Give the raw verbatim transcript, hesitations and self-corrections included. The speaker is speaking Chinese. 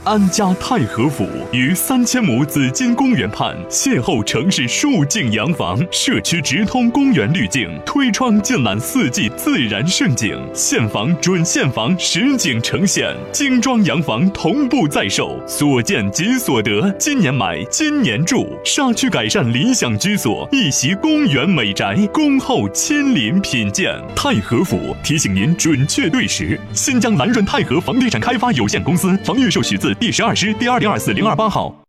安家太和府于三千亩紫金公园畔，邂逅城市数景洋房，社区直通公园滤镜，推窗尽览四季自然胜景，现房准现房实景呈现，精装洋房同步在售，所见即所得，今年买今年住，沙区改善理想居所，一席公园美宅，恭候亲临品鉴。太和府提醒您准确对时。新疆蓝润太和房地产开发有限公司，房预授许字第十二师第二零二四零二八号。